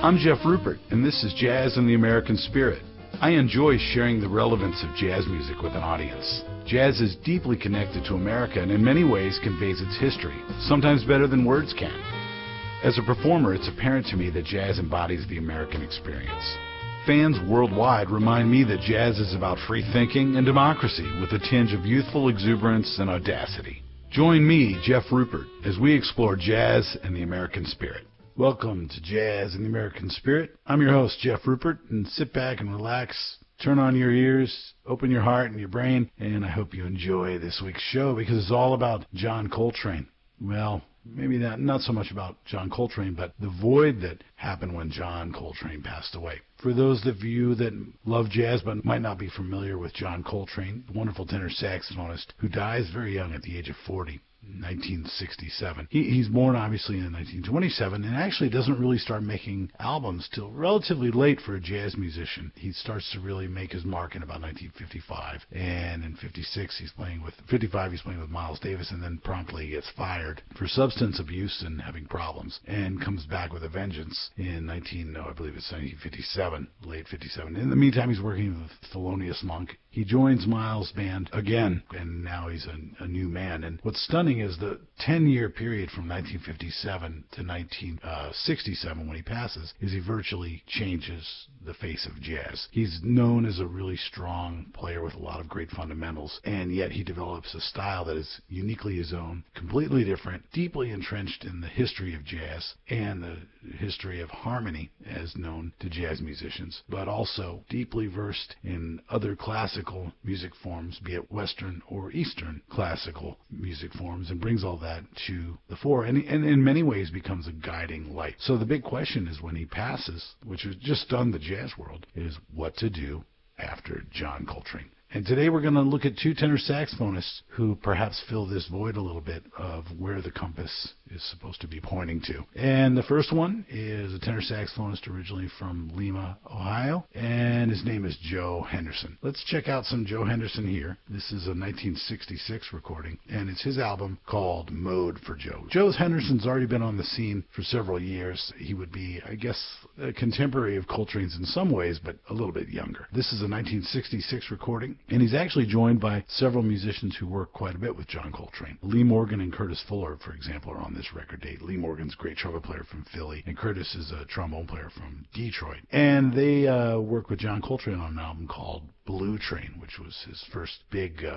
I'm Jeff Rupert, and this is Jazz in the American Spirit. I enjoy sharing the relevance of jazz music with an audience. Jazz is deeply connected to America and in many ways conveys its history, sometimes better than words can. As a performer, it's apparent to me that jazz embodies the American experience. Fans worldwide remind me that jazz is about free thinking and democracy with a tinge of youthful exuberance and audacity. Join me, Jeff Rupert, as we explore jazz and the American spirit. Welcome to Jazz in the American Spirit. I'm your host, Jeff Rupert, and sit back and relax, turn on your ears, open your heart and your brain, and I hope you enjoy this week's show because it's all about John Coltrane. Well, maybe not so much about John Coltrane, but the void that happened when John Coltrane passed away. For those of you that love jazz but might not be familiar with John Coltrane, the wonderful tenor saxophonist who dies very young at the age of 40. 1967. He's born obviously in 1927 and actually doesn't really start making albums till relatively late for a jazz musician. He starts to really make his mark in about 1955, and in 55 he's playing with Miles Davis, and then promptly gets fired for substance abuse and having problems, and comes back with a vengeance in 1957, late 57. In the meantime, he's working with Thelonious Monk. He joins Miles' band again, and now he's a new man. And what's stunning is the 10-year period from 1957 to 1967, when he passes, is he virtually changes the face of jazz. He's known as a really strong player with a lot of great fundamentals, and yet he develops a style that is uniquely his own, completely different, deeply entrenched in the history of jazz and the history of harmony as known to jazz musicians, but also deeply versed in other classical music forms, be it Western or Eastern classical music forms, and brings all that to the fore, and in many ways becomes a guiding light. So the big question is, when he passes, which has just stunned the jazz world, is what to do after John Coltrane. And today we're going to look at two tenor saxophonists who perhaps fill this void a little bit of where the compass is supposed to be pointing to. And the first one is a tenor saxophonist originally from Lima, Ohio, and his name is Joe Henderson. Let's check out some Joe Henderson here. This is a 1966 recording, and it's his album called Mode for Joe. Joe Henderson's already been on the scene for several years. He would be, I guess, a contemporary of Coltrane's in some ways, but a little bit younger. This is a 1966 recording. And he's actually joined by several musicians who work quite a bit with John Coltrane. Lee Morgan and Curtis Fuller, for example, are on this record date. Lee Morgan's a great trumpet player from Philly, and Curtis is a trombone player from Detroit. And they work with John Coltrane on an album called Blue Train, which was his first big